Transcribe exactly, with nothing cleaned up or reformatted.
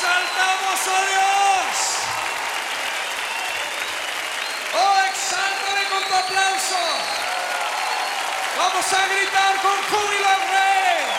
exaltamos a Dios. Oh, exáltale con tu aplauso. Vamos a gritar con júbilo al Rey.